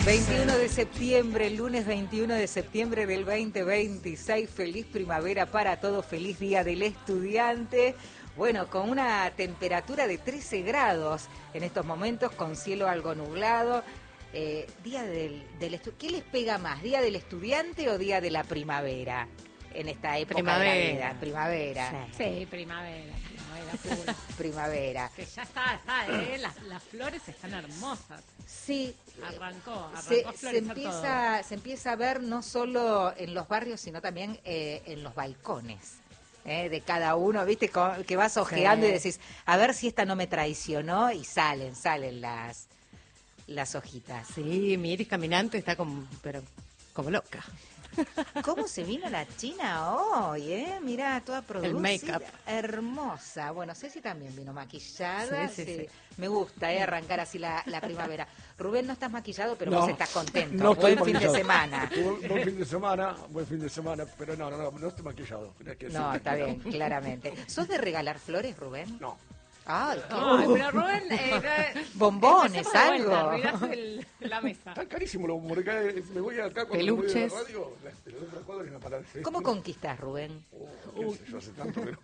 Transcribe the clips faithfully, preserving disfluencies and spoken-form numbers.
veintiuno de septiembre, el lunes veintiuno de septiembre del veinte veintiséis. Feliz primavera para todos, feliz día del estudiante. Bueno, con una temperatura de trece grados en estos momentos, con cielo algo nublado. Eh, día del, del estu- ¿Qué les pega más, día del estudiante o día de la primavera en esta época primavera. de la vida? Primavera. Sí, sí primavera. Primavera, primavera. Que ya está, está, ¿eh? Las, las flores están hermosas. Sí. Arrancó, arrancó se, a se empieza, todo. se empieza a ver no solo en los barrios, sino también eh, en los balcones. Eh, de cada uno, viste, que vas ojeando sí. Y decís, a ver si esta no me traicionó, y salen, salen las las hojitas. Sí, mi Iris caminante está como, pero como loca. ¿Cómo se vino la China hoy, eh? Mirá, toda producida. El make-up. Hermosa. Bueno, Ceci también vino maquillada. Sí, sí, sí. sí. Me gusta, eh, arrancar así la, la primavera. Rubén, no estás maquillado, pero no, vos estás contento. No buen estoy fin maquillado. de semana. Buen fin de semana, buen fin de semana, pero no, no, no, no estoy maquillado. Que no, sí. está bien, claramente. ¿Sos de regalar flores, Rubén? No. Ay, qué Ay, pero Rubén, eh, bombones, algo. El, la mesa. Está carísimo los bombones. Me voy acá cuando peluches. Me voy a la radio, te lo doy una cuadra y una palabra. ¿Cómo conquistás, Rubén? Oh, qué sé yo, hace tanto que no.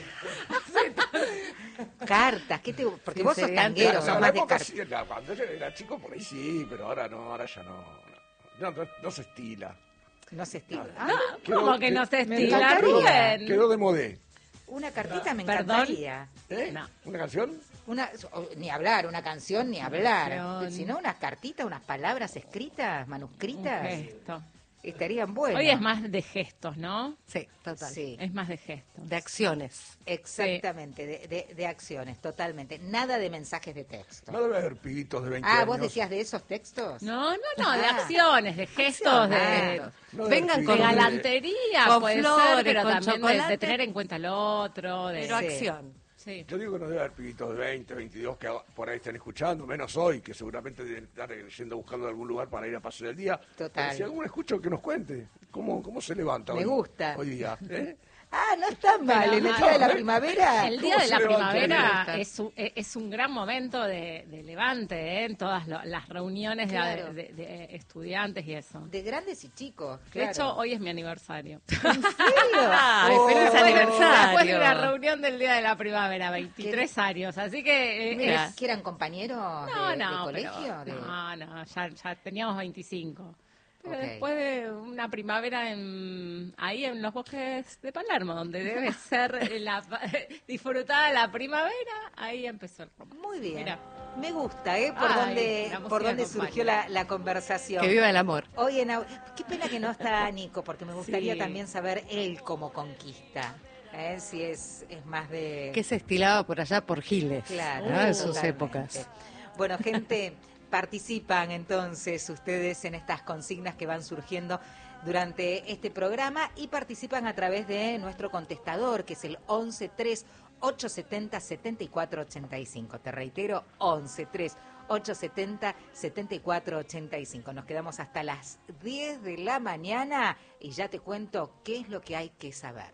Cartas, ¿qué te...? Porque sí, vos sos tanguero, la, sos la, más la de cartas. Sí, la, cuando yo era chico por ahí sí, pero ahora no, ahora ya no. No, no, no se estila. No se estila. No, ah, ¿Cómo quedó, que no se me estila, encantaría. Rubén? Quedó de modé. Una cartita me ¿Perdón? encantaría. ¿Eh? No. ¿Una canción? Una, ni hablar, una canción, ni hablar. Canción. Sino unas cartitas, unas palabras escritas, manuscritas. Un gesto. Estarían buenas. Hoy es más de gestos, ¿no? Sí, total. Sí, Es más de gestos. De acciones. exactamente, de, de, de acciones, totalmente. Nada de mensajes de texto. No debe haber pibitos de veinte ah, años. ¿vos decías de esos textos? No, no, no, de Ah. acciones, de gestos, de, Acciones. No debe Vengan haber de con pibitos galantería, con puede flores, ser, pero con también de, chocolate. de tener en cuenta al otro. De, Pero Sí. acción. sí. Yo digo que no debe haber pibitos de veinte, veintidós que por ahí estén escuchando, menos hoy, que seguramente deben estar yendo buscando algún lugar para ir a pasar el día. Total. Pero si alguno escucho, que nos cuente cómo, cómo se levanta Me hoy, gusta. hoy día. ¿eh? Ah, no está mal, Pero, en el ah, día de la ¿eh? primavera. El ¿Cómo día de se la levanta? primavera Me es un, es un gran momento de, de levante, ¿eh? En todas lo- las reuniones de- Claro. de, de estudiantes y eso. De grandes y chicos, De claro. hecho, hoy es mi aniversario. ¿En serio? Ay, Oh, feliz Después- aniversario. Después de una reunión del día de la primavera, veintitrés años. Así que... eh, Mira, es- ¿que eran compañeros no, de, no, de colegio? pero- De- no, no, ya, ya teníamos veinticinco. Pero Ok. después de una primavera en, ahí en los bosques de Palermo, donde debe ser la, disfrutada la primavera, ahí empezó el romance. Muy bien. Mira. Me gusta, ¿eh? Por Ay, dónde, la música por dónde acompaña. surgió la, la conversación. Que viva el amor. Hoy en Au- Qué pena que no está Nico, porque me gustaría Sí. también saber él cómo conquista. ¿eh? Si es, es más de... Que se estilaba por allá por Giles. Claro, ¿no? En sus totalmente. épocas. Bueno, gente, participan entonces ustedes en estas consignas que van surgiendo durante este programa y participan a través de nuestro contestador, que es el once tres ocho setenta setenta y cuatro ochenta y cinco. Te reitero, once tres ocho setenta setenta y cuatro ochenta y cinco. Nos quedamos hasta las diez de la mañana y ya te cuento qué es lo que hay que saber.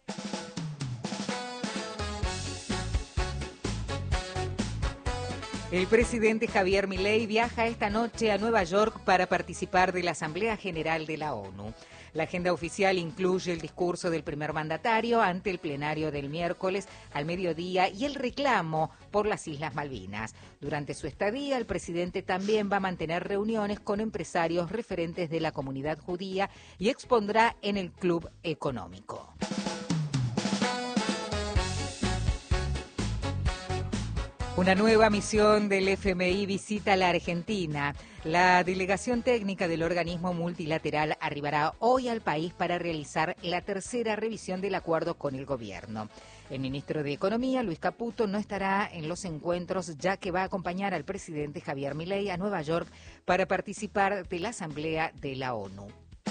El presidente Javier Milei viaja esta noche a Nueva York para participar de la Asamblea General de la ONU. La agenda oficial incluye el discurso del primer mandatario ante el plenario del miércoles al mediodía y el reclamo por las Islas Malvinas. Durante su estadía, el presidente también va a mantener reuniones con empresarios referentes de la comunidad judía y expondrá en el Club Económico. Una nueva misión del F M I visita la Argentina. La delegación técnica del organismo multilateral arribará hoy al país para realizar la tercera revisión del acuerdo con el gobierno. El ministro de Economía, Luis Caputo, no estará en los encuentros ya que va a acompañar al presidente Javier Milei a Nueva York para participar de la Asamblea de la ONU.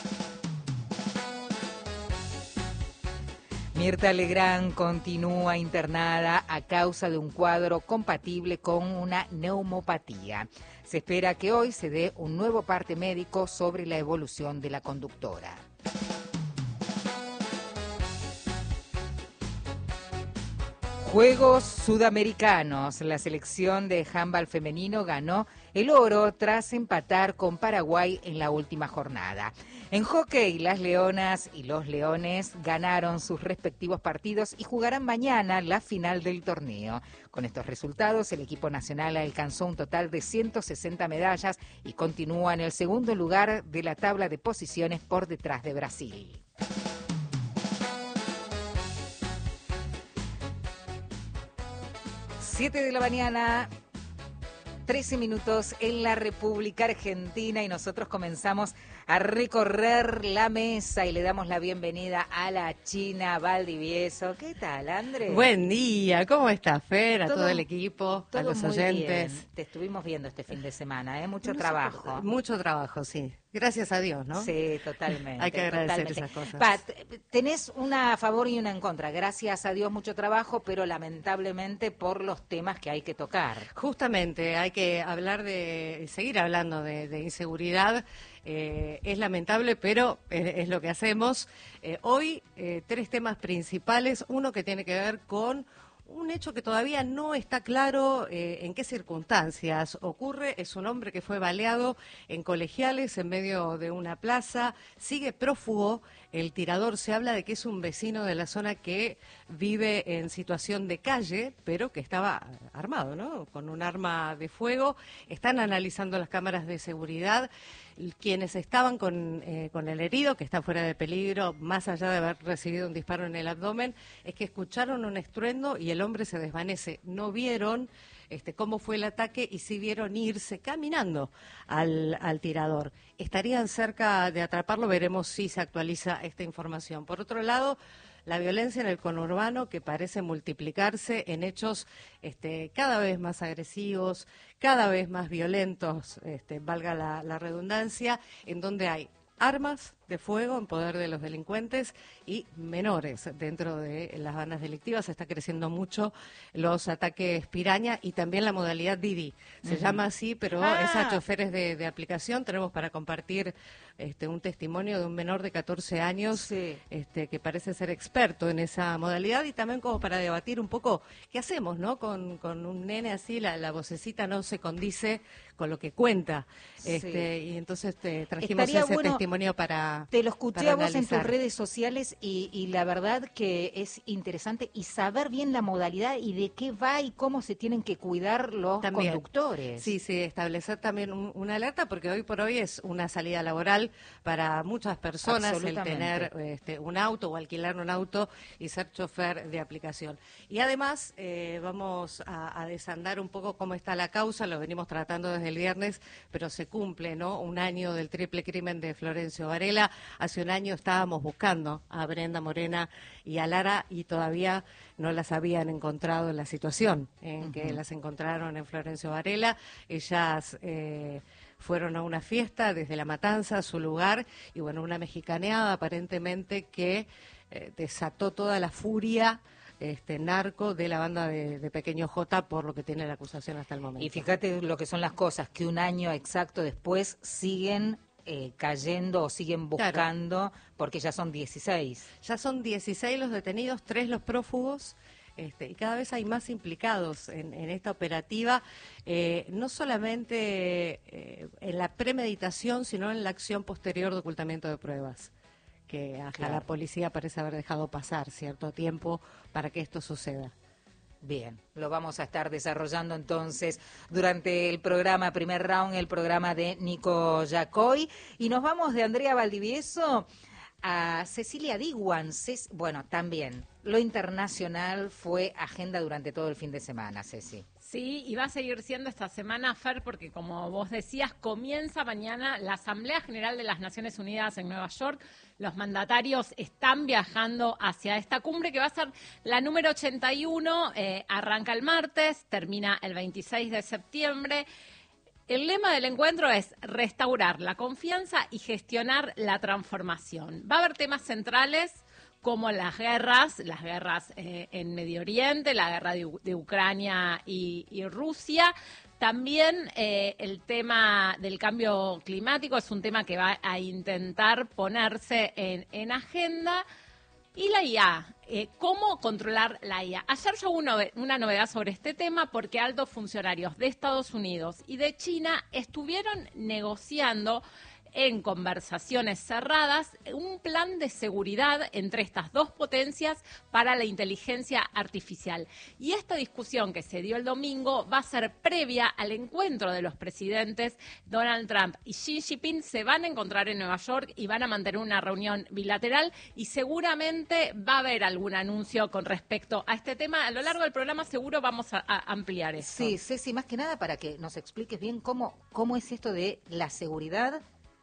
Mirta Legrand continúa internada a causa de un cuadro compatible con una neumopatía. Se espera que hoy se dé un nuevo parte médico sobre la evolución de la conductora. Juegos Sudamericanos. La selección de handball femenino ganó el oro tras empatar con Paraguay en la última jornada. En hockey, las leonas y los leones ganaron sus respectivos partidos y jugarán mañana la final del torneo. Con estos resultados, el equipo nacional alcanzó un total de ciento sesenta medallas y continúa en el segundo lugar de la tabla de posiciones por detrás de Brasil. Siete de la mañana, trece minutos en la República Argentina y nosotros comenzamos a recorrer la mesa y le damos la bienvenida a la China Valdivieso. ¿Qué tal, Andrés? Buen día, ¿cómo está, Fer? A todo, todo el equipo, todo a los muy oyentes. Bien. Te estuvimos viendo este fin de semana, ¿eh? Mucho no trabajo. Sé, mucho trabajo, sí. Gracias a Dios, ¿no? Sí, totalmente. Hay que agradecer totalmente. esas cosas. Pa, tenés una a favor y una en contra. Gracias a Dios, mucho trabajo, pero lamentablemente por los temas que hay que tocar. Justamente, hay que hablar de, seguir hablando de, de inseguridad. Eh, es lamentable, pero es, es lo que hacemos. Eh, hoy, eh, tres temas principales. Uno que tiene que ver con un hecho que todavía no está claro eh, en qué circunstancias ocurre. Es un hombre que fue baleado en Colegiales en medio de una plaza. Sigue prófugo. El tirador, se habla de que es un vecino de la zona que vive en situación de calle, pero que estaba armado, ¿no? Con un arma de fuego. Están analizando las cámaras de seguridad. Quienes estaban con, eh, con el herido, que está fuera de peligro, más allá de haber recibido un disparo en el abdomen, es que escucharon un estruendo y el hombre se desvanece. No vieron este, cómo fue el ataque y sí vieron irse caminando al, al tirador. Estarían cerca de atraparlo, veremos si se actualiza esta información. Por otro lado, la violencia en el conurbano, que parece multiplicarse en hechos este, cada vez más agresivos, cada vez más violentos, este, valga la, la redundancia, en donde hay armas de fuego en poder de los delincuentes y menores dentro de las bandas delictivas. Está creciendo mucho los ataques piraña y también la modalidad Didi. Se uh-huh. llama así, pero ah. es a choferes de, de aplicación. Tenemos para compartir este, un testimonio de un menor de catorce años sí. este, que parece ser experto en esa modalidad y también como para debatir un poco qué hacemos, ¿no? Con, con un nene así, la, la vocecita no se condice con lo que cuenta. Este, sí. Y entonces te trajimos Estaría ese bueno... testimonio para Te lo escuché a vos en tus redes sociales y, y la verdad que es interesante y saber bien la modalidad y de qué va y cómo se tienen que cuidar los también. conductores. Sí, sí, establecer también un, una alerta porque hoy por hoy es una salida laboral para muchas personas el tener este, un auto o alquilar un auto y ser chofer de aplicación. Y además eh, vamos a, a desandar un poco cómo está la causa, lo venimos tratando desde el viernes, pero se cumple, ¿no? Un año del triple crimen de Florencio Varela. Hace un año estábamos buscando a Brenda Morena y a Lara y todavía no las habían encontrado en la situación en uh-huh. que las encontraron en Florencio Varela. Ellas eh, fueron a una fiesta desde La Matanza, a su lugar, y bueno, una mexicaneada aparentemente que eh, desató toda la furia Este, narco de la banda de, de Pequeño J, por lo que tiene la acusación hasta el momento. Y fíjate lo que son las cosas, que un año exacto después siguen eh, cayendo o siguen buscando, claro. porque ya son dieciséis. Ya son dieciséis los detenidos, tres los prófugos, este, y cada vez hay más implicados en, en esta operativa, eh, no solamente eh, en la premeditación, sino en la acción posterior de ocultamiento de pruebas, que hasta claro. la policía parece haber dejado pasar cierto tiempo para que esto suceda. Bien, lo vamos a estar desarrollando entonces durante el programa, primer round, el programa de Nico Yacoy. Y nos vamos de Andrea Valdivieso a Cecilia Diwan. Ces- bueno, también lo internacional fue agenda durante todo el fin de semana, Ceci. Sí, y va a seguir siendo esta semana, Fer, porque como vos decías, comienza mañana la Asamblea General de las Naciones Unidas en Nueva York. Los mandatarios están viajando hacia esta cumbre que va a ser la número ochenta y uno, eh, arranca el martes, termina el veintiséis de septiembre. El lema del encuentro es restaurar la confianza y gestionar la transformación. Va a haber temas centrales como las guerras, las guerras eh, en Medio Oriente, la guerra de, de Ucrania y, y Rusia. También eh, el tema del cambio climático es un tema que va a intentar ponerse en, en agenda. Y la I A, eh, ¿cómo controlar la I A? Ayer yo hubo una, una novedad sobre este tema porque altos funcionarios de Estados Unidos y de China estuvieron negociando en conversaciones cerradas un plan de seguridad entre estas dos potencias para la inteligencia artificial. Y esta discusión que se dio el domingo va a ser previa al encuentro de los presidentes Donald Trump y Xi Jinping. Se van a encontrar en Nueva York y van a mantener una reunión bilateral y seguramente va a haber algún anuncio con respecto a este tema. A lo largo del programa seguro vamos a, a ampliar esto. Sí, Ceci, más que nada para que nos expliques bien cómo, cómo es esto de la seguridad.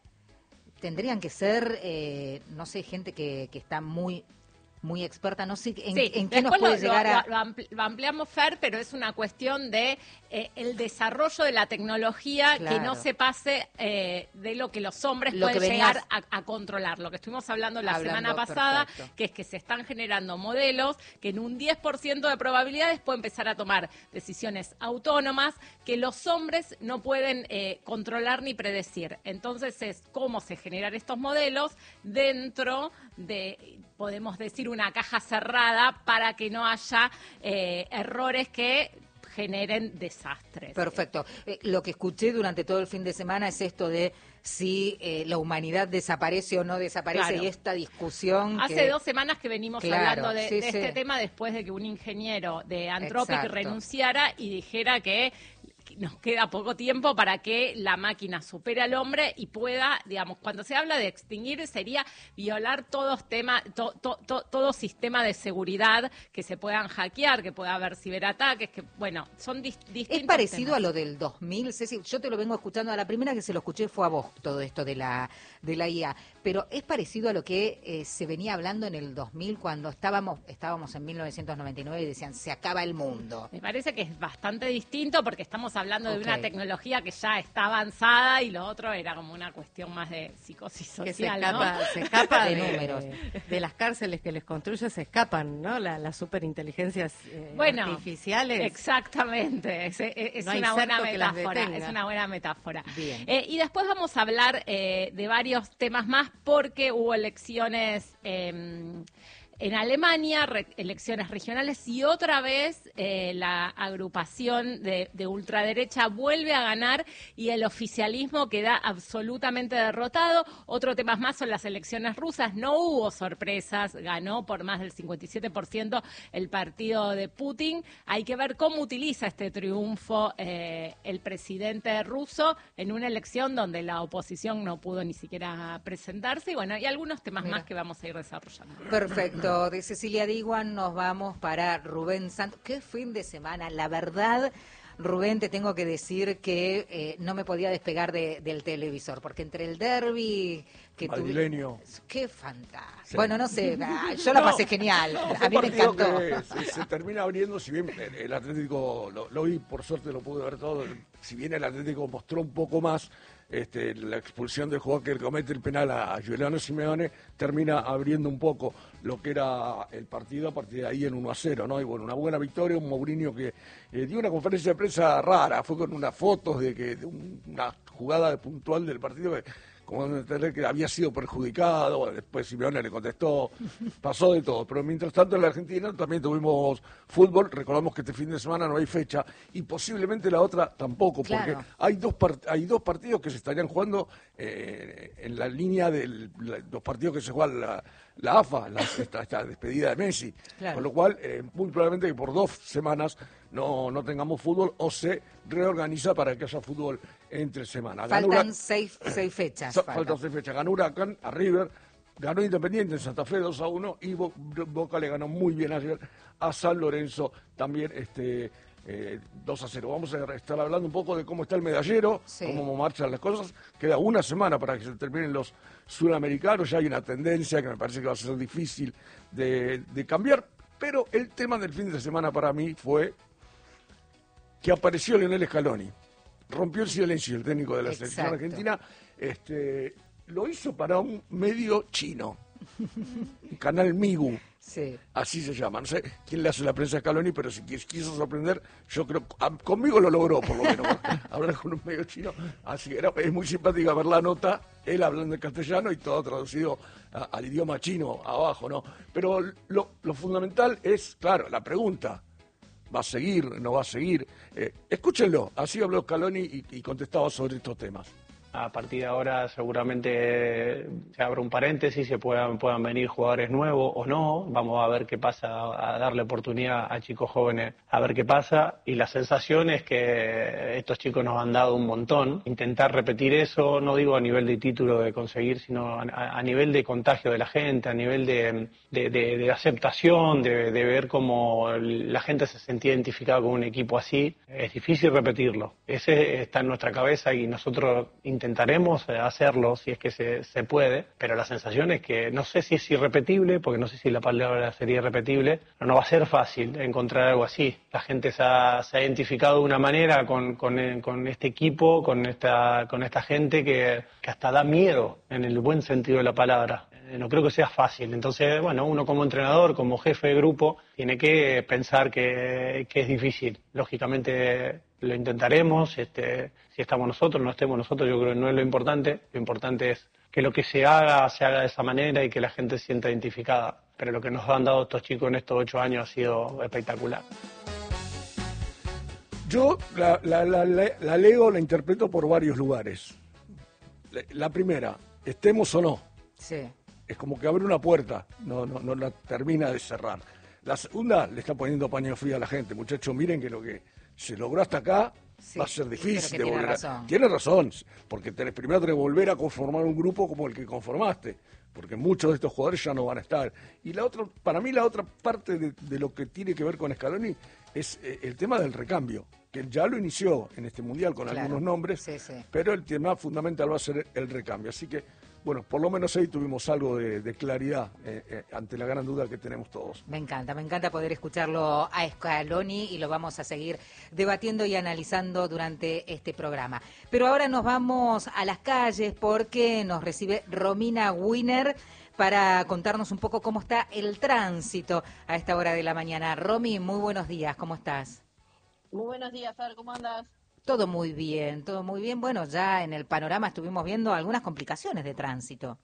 Tendrían que ser, eh, no sé, gente que, que está muy muy experta, no sé en, sí, en qué nos puede lo, llegar a... Lo, ampli lo ampliamos, Fer, pero es una cuestión de eh, el desarrollo de la tecnología, claro, que no se pase eh, de lo que los hombres lo pueden venías... llegar a, a controlar. Lo que estuvimos hablando la hablando, semana pasada, perfecto, que es que se están generando modelos que en un diez por ciento de probabilidades pueden empezar a tomar decisiones autónomas que los hombres no pueden eh, controlar ni predecir. Entonces es cómo se generan estos modelos dentro de, podemos decir, una caja cerrada para que no haya eh, errores que generen desastres. Perfecto. Eh, lo que escuché durante todo el fin de semana es esto de si eh, la humanidad desaparece o no desaparece, claro, y esta discusión. Hace que... dos semanas que venimos claro, hablando de, sí, de sí. este tema después de que un ingeniero de Anthropic Exacto. renunciara y dijera que nos queda poco tiempo para que la máquina supere al hombre y pueda, digamos, cuando se habla de extinguir, sería violar todos temas, to, to, to, todo sistema de seguridad que se puedan hackear, que pueda haber ciberataques, que, bueno, son dis, distintos. Es parecido temas. a lo del dos mil, Ceci, yo te lo vengo escuchando, a la primera que se lo escuché fue a vos, todo esto de la, de la I A, pero es parecido a lo que eh, se venía hablando en el dos mil, cuando estábamos, estábamos en mil novecientos noventa y nueve y decían, se acaba el mundo. Me parece que es bastante distinto porque estamos hablando de okay. una tecnología que ya está avanzada y lo otro era como una cuestión más de psicosis social, que se escapa, ¿no? se escapa de, de números. De las cárceles que les construye se escapan, ¿no? La, las superinteligencias eh, bueno, artificiales. Exactamente, es, es, no una buena metáfora, es una buena metáfora. Bien. Eh, y después vamos a hablar eh, de varios temas más porque hubo elecciones eh, en Alemania, re, elecciones regionales, y otra vez eh, la agrupación de, de ultraderecha vuelve a ganar y el oficialismo queda absolutamente derrotado. Otro tema más son las elecciones rusas. No hubo sorpresas, ganó por más del cincuenta y siete por ciento el partido de Putin. Hay que ver cómo utiliza este triunfo eh, el presidente ruso en una elección donde la oposición no pudo ni siquiera presentarse. Y bueno, y algunos temas Mira. más que vamos a ir desarrollando. Perfecto. De Cecilia Diguan nos vamos para Rubén Santos. Qué fin de semana, la verdad. Rubén, te tengo que decir que eh, no me podía despegar de, del televisor, porque entre el derbi que madrileño. Tu... Qué fantástico. Sí. Bueno, no sé, yo la pasé no, genial. No, a mí me encantó. Que se, se termina abriendo, si bien el Atlético, lo, lo vi, por suerte lo pude ver todo, si bien el Atlético mostró un poco más este, la expulsión del jugador que comete el penal a, a Giuliano Simeone, termina abriendo un poco lo que era el partido a partir de ahí en uno a cero, ¿no? Y bueno, una buena victoria, un Mourinho que eh, dio una conferencia de prensa rara, fue con unas fotos de que de un, una jugada puntual del partido que como entender que había sido perjudicado, bueno, después Simeone le contestó, pasó de todo, pero mientras tanto en la Argentina también tuvimos fútbol, recordamos que este fin de semana no hay fecha y posiblemente la otra tampoco, porque claro. hay dos part hay dos partidos que se estarían jugando eh, en la línea de los partidos que se juegan la, la A F A, la, esta, esta despedida de Messi, claro. Con lo cual eh, muy probablemente que por dos semanas no, no tengamos fútbol o se reorganiza para que haya fútbol entre semanas. Faltan seis, seis fechas. Faltan falta seis fechas. Ganó Huracán a River, ganó Independiente en Santa Fe dos a uno y Bo Boca le ganó muy bien ayer a San Lorenzo también este eh, dos a cero. Vamos a estar hablando un poco de cómo está el medallero, sí. Cómo marchan las cosas. Queda una semana para que se terminen los sudamericanos. Ya hay una tendencia que me parece que va a ser difícil de, de cambiar. Pero el tema del fin de semana para mí fue que apareció Lionel Scaloni. Rompió el silencio el técnico de la Exacto. selección argentina. Este, lo hizo para un medio chino, un canal Migu, sí. Así se llama. No sé quién le hace la prensa a Scaloni, pero si quiso sorprender, yo creo, conmigo lo logró por lo menos, hablar con un medio chino. Así que era, es muy simpática ver la nota él hablando en castellano y todo traducido a, al idioma chino abajo, ¿no? Pero lo, lo fundamental es, claro, la pregunta, ¿va a seguir, no va a seguir? Eh, escúchenlo, así habló Scaloni y, y contestaba sobre estos temas. A partir de ahora seguramente se abre un paréntesis, se puedan, puedan venir jugadores nuevos o no. Vamos a ver qué pasa, a darle oportunidad a chicos jóvenes a ver qué pasa. Y la sensación es que estos chicos nos han dado un montón. Intentar repetir eso, no digo a nivel de título de conseguir, sino a, a nivel de contagio de la gente, a nivel de, de, de, de aceptación, de, de ver cómo la gente se sentía identificada con un equipo así. Es difícil repetirlo. Ese está en nuestra cabeza y nosotros intentamos Intentaremos hacerlo si es que se, se puede, pero la sensación es que no sé si es irrepetible, porque no sé si la palabra sería irrepetible, pero no va a ser fácil encontrar algo así. La gente se ha, se ha identificado de una manera con, con, con este equipo, con esta, con esta gente que, que hasta da miedo, en el buen sentido de la palabra. No creo que sea fácil. Entonces, bueno, uno como entrenador, como jefe de grupo, tiene que pensar que, que es difícil. Lógicamente lo intentaremos, este, si estamos nosotros, no estemos nosotros, yo creo que no es lo importante. Lo importante es que lo que se haga, se haga de esa manera y que la gente se sienta identificada. Pero lo que nos han dado estos chicos en estos ocho años ha sido espectacular. Yo la, la, la, la leo, la interpreto por varios lugares. La primera, estemos o no. Sí. Es como que abre una puerta, no, no, no la termina de cerrar. La segunda, le está poniendo paño frío a la gente. Muchachos, miren que lo que se logró hasta acá sí, va a ser difícil de volver a... Tiene razón, porque tenés, primero tenés que volver a conformar un grupo como el que conformaste, porque muchos de estos jugadores ya no van a estar. Y la otra, para mí la otra parte de, de lo que tiene que ver con Scaloni es eh, el tema del recambio, que ya lo inició en este Mundial con claro, algunos nombres, sí, sí. pero el tema fundamental va a ser el recambio. Así que, bueno, por lo menos ahí tuvimos algo de, de claridad eh, eh, ante la gran duda que tenemos todos. Me encanta, me encanta poder escucharlo a Scaloni y lo vamos a seguir debatiendo y analizando durante este programa. Pero ahora nos vamos a las calles porque nos recibe Romina Winer para contarnos un poco cómo está el tránsito a esta hora de la mañana. Romy, muy buenos días, ¿cómo estás? Muy buenos días, Fer, ¿cómo andas? Todo muy bien, todo muy bien. Bueno, ya en el panorama estuvimos viendo algunas complicaciones de tránsito.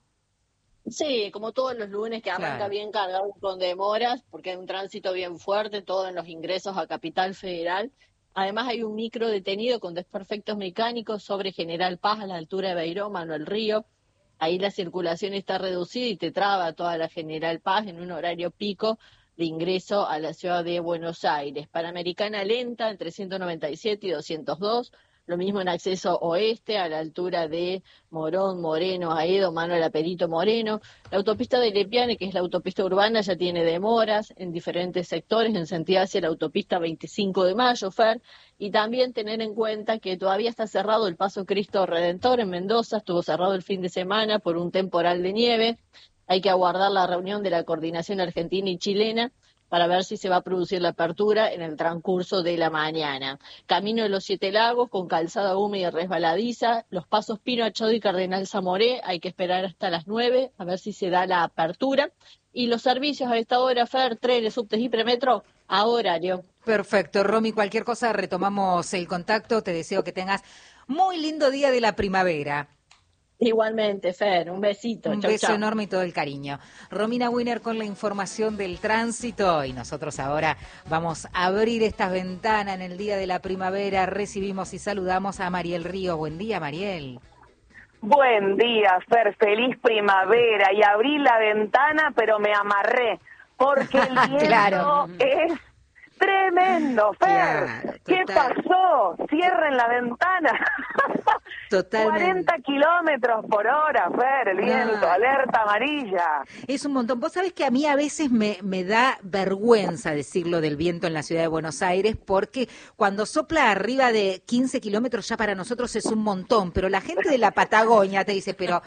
Sí, como todos los lunes que arranca claro. bien cargado con demoras, porque hay un tránsito bien fuerte, todo en los ingresos a Capital Federal. Además hay un micro detenido con desperfectos mecánicos sobre General Paz a la altura de Beiró, Manuel Río. Ahí la circulación está reducida y te traba toda la General Paz en un horario pico de ingreso a la ciudad de Buenos Aires. Panamericana lenta entre ciento noventa y siete y doscientos dos, lo mismo en acceso oeste a la altura de Morón, Moreno, Aedo, Manuel Aperito, Moreno. La autopista de Lepiane, que es la autopista urbana, ya tiene demoras en diferentes sectores en sentido hacia la autopista veinticinco de mayo, Fer, y también tener en cuenta que todavía está cerrado el Paso Cristo Redentor en Mendoza, estuvo cerrado el fin de semana por un temporal de nieve. Hay que aguardar la reunión de la coordinación argentina y chilena para ver si se va a producir la apertura en el transcurso de la mañana. Camino de los Siete Lagos con calzada húmeda y resbaladiza, los pasos Pino Achado y Cardenal Zamoré, hay que esperar hasta las nueve a ver si se da la apertura. Y los servicios a esta hora, Fer, trenes, subtes y premetro, a horario. Perfecto, Romy, cualquier cosa retomamos el contacto, te deseo que tengas muy lindo día de la primavera. Igualmente, Fer, un besito. Un chau, beso chau. enorme y todo el cariño. Romina Winer con la información del tránsito y nosotros ahora vamos a abrir estas ventanas en el día de la primavera. Recibimos y saludamos a Mariel Río. Buen día, Mariel. Buen día, Fer, feliz primavera. Y abrí la ventana, pero me amarré, porque el viento claro. es tremendo, Fer. Claro, ¿qué pasó? Cierren la ventana. Totalmente. cuarenta kilómetros por hora, Fer, el viento, ah. alerta amarilla. Es un montón. Vos sabés que a mí a veces me, me da vergüenza decirlo del viento en la ciudad de Buenos Aires, porque cuando sopla arriba de quince kilómetros ya para nosotros es un montón, pero la gente de la Patagonia te dice, pero...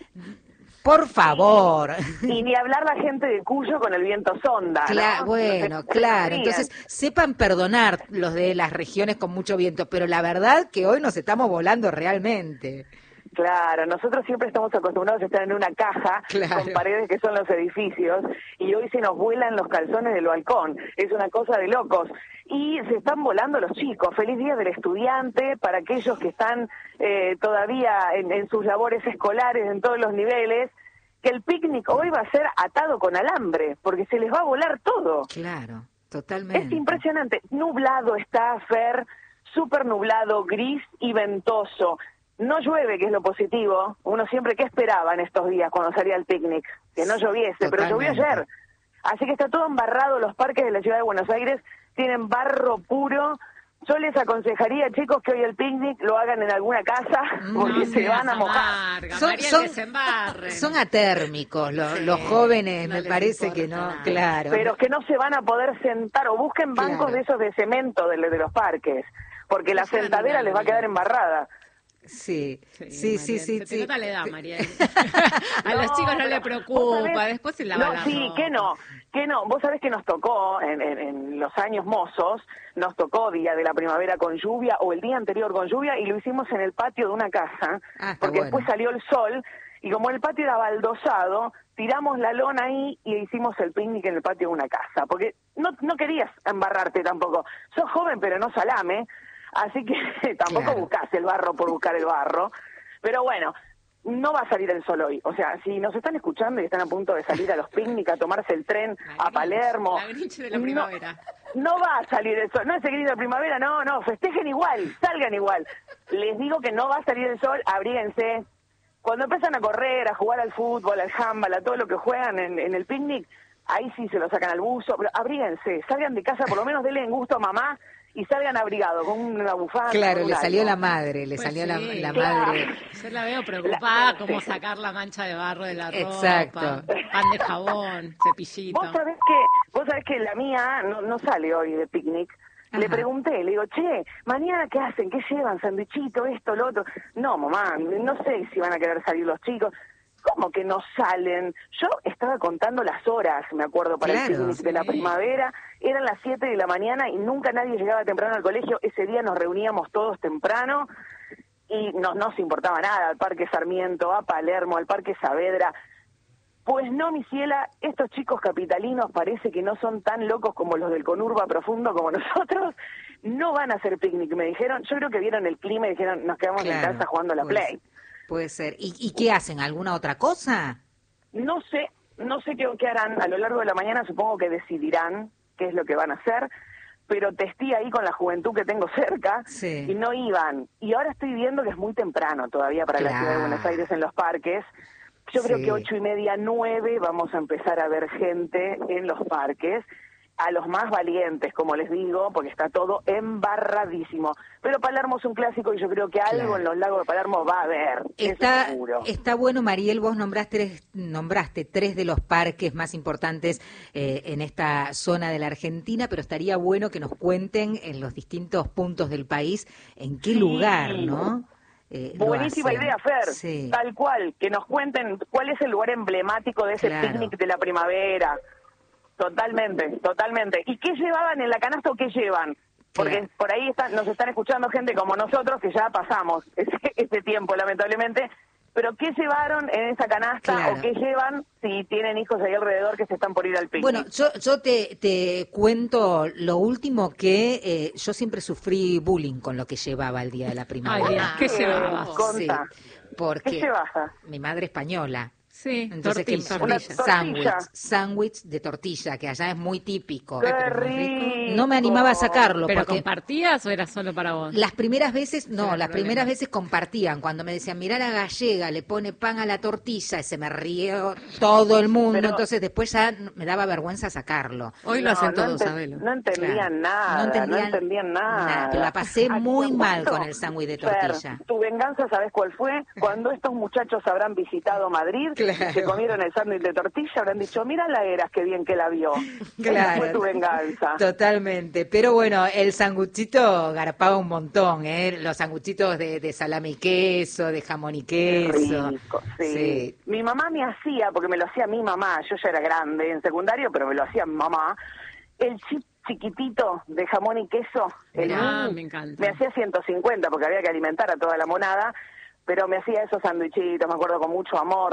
Por favor. Y, y ni hablar la gente de Cuyo con el viento sonda, Cla- ¿no? Bueno, se, claro. Se Entonces, sepan perdonar los de las regiones con mucho viento, pero la verdad que hoy nos estamos volando realmente. Claro, nosotros siempre estamos acostumbrados a estar en una caja claro. con paredes que son los edificios y hoy se nos vuelan los calzones del balcón. Es una cosa de locos. Y se están volando los chicos. Feliz Día del Estudiante para aquellos que están eh, todavía en, en sus labores escolares en todos los niveles. Que el picnic hoy va a ser atado con alambre porque se les va a volar todo. Claro, totalmente. Es impresionante. Nublado está, Fer, súper nublado, gris y ventoso. No llueve, que es lo positivo. Uno siempre, ¿qué esperaba en estos días cuando salía al picnic? Que no lloviese, Totalmente. pero llovió ayer. Así que está todo embarrado. Los parques de la ciudad de Buenos Aires tienen barro puro. Yo les aconsejaría, chicos, que hoy el picnic lo hagan en alguna casa porque No se van a mojar. amarga, Son, María, son, desembarren. son atérmicos los, Sí, los jóvenes, no me les parece importa que no, nada. claro. Pero que no se van a poder sentar o busquen bancos Claro. de esos de cemento de, de los parques, porque la Se van sentadera a les va a quedar embarrada. Sí, Sí, sí, sí, Mariel, sí. se te sí. nota la edad, María. A los No, chicos no pero le vos preocupa, sabés- después se lava No, la sí, ropa. que no, que no. Vos sabés que nos tocó en, en, en los años mozos, nos tocó día de la primavera con lluvia o el día anterior con lluvia y lo hicimos en el patio de una casa, Ah, está porque bueno. después salió el sol y como el patio era baldosado, tiramos la lona ahí y hicimos el picnic en el patio de una casa, porque no, no querías embarrarte tampoco. Sos joven pero no salame, así que tampoco Claro. buscás el barro por buscar el barro. Pero bueno, no va a salir el sol hoy. O sea, si nos están escuchando y están a punto de salir a los picnic, a tomarse el tren La a Grinch, Palermo... la Grinch de la no- primavera. No, va a salir el sol. No es el Grinch de la primavera, no, no. Festejen igual, salgan igual. Les digo que no va a salir el sol, abríguense. Cuando empiezan a correr, a jugar al fútbol, al handball, a todo lo que juegan en, en el picnic, ahí sí se lo sacan al buzo. Pero abríguense, salgan de casa, por lo menos denle en gusto a mamá y salgan abrigados con una bufanda. Claro, con le un salió algo. la madre, le Pues salió la, sí, la claro. madre. Yo la veo preocupada La- cómo sí. sacar la mancha de barro de la ropa, Exacto. pan de jabón, cepillito. Vos sabés que, vos sabés que la mía no, no sale hoy de picnic. Le Ajá. pregunté, le digo, che, mañana qué hacen, qué llevan, sanduichito, esto, lo otro. No, mamá, no sé si van a querer salir los chicos. ¿Cómo que no salen? Yo estaba contando las horas, me acuerdo, para Claro, el picnic de la sí. primavera. Eran las siete de la mañana y nunca nadie llegaba temprano al colegio. Ese día nos reuníamos todos temprano y no nos importaba nada, al Parque Sarmiento, a Palermo, al Parque Saavedra. Pues no, mi ciela, estos chicos capitalinos parece que no son tan locos como los del Conurba Profundo como nosotros. No van a hacer picnic, me dijeron. Yo creo que vieron el clima y dijeron, nos quedamos Claro, en casa jugando a la puede Play. ser, Puede ser. ¿Y, ¿Y qué hacen? ¿Alguna otra cosa? No sé, no sé qué, qué harán. A lo largo de la mañana supongo que decidirán qué es lo que van a hacer. Pero testé ahí con la juventud que tengo cerca Sí. y no iban. Y ahora estoy viendo que es muy temprano todavía para la Claro. ciudad de Buenos Aires en los parques. Yo creo Sí. que ocho y media, nueve vamos a empezar a ver gente en los parques. A los más valientes, como les digo, porque está todo embarradísimo. Pero Palermo es un clásico y yo creo que algo Claro. en los lagos de Palermo va a haber. Está, eso seguro. está bueno, Mariel, vos nombraste tres, nombraste tres de los parques más importantes eh, en esta zona de la Argentina, pero estaría bueno que nos cuenten en los distintos puntos del país en qué Sí. lugar, ¿no? Eh, lo Buenísima hacen. idea, Fer. Sí. Tal cual, que nos cuenten cuál es el lugar emblemático de ese Claro. picnic de la primavera. Totalmente, totalmente. ¿Y qué llevaban en la canasta o qué llevan? Porque Claro. por ahí están, nos están escuchando gente como nosotros que ya pasamos ese, ese tiempo, lamentablemente. Pero ¿qué llevaron en esa canasta Claro. o qué llevan si tienen hijos ahí alrededor que se están por ir al picnic? Bueno, yo, yo te, te cuento lo último que eh, yo siempre sufrí bullying con lo que llevaba el día de la Ay, primavera. Dios, ¿qué Eh, llevabas? Conta. Sí, porque ¿Qué llevas? mi madre española. Sí, Entonces, que tortilla. Una sándwich, tortilla. sándwich de tortilla, que allá es muy típico. ¡Qué pero muy rico! No me animaba a sacarlo ¿Pero porque compartías o era solo para vos? las primeras veces, no, Era el las problema. primeras veces compartían. Cuando me decían, mirá la gallega, le pone pan a la tortilla, y se me rió todo el mundo. Pero- Entonces después ya n- me daba vergüenza sacarlo. Hoy lo No, hacen no todos, enten- Sabelo. No entendían Claro. nada, no entendían, nada. Pero la pasé ¿A muy mal cuánto? con el sándwich de Fer, tortilla. tu venganza, ¿sabes cuál fue? Cuando estos muchachos habrán visitado Madrid, Claro. se comieron el sándwich de tortilla, habrán dicho, mira la Eras, qué bien que la vio. Esa Claro. fue tu venganza. Totalmente. Pero bueno, el sanguchito garpaba un montón, ¿eh? Los sanguchitos de, de salame y queso, de jamón y queso. Rico, sí. Sí. Mi mamá me hacía, porque me lo hacía mi mamá, yo ya era grande en secundario, pero me lo hacía mi mamá, el chip chiquitito de jamón y queso, el Mirá, mini, me encanta. me hacía ciento cincuenta porque había que alimentar a toda la monada, pero me hacía esos sandwichitos, me acuerdo, con mucho amor.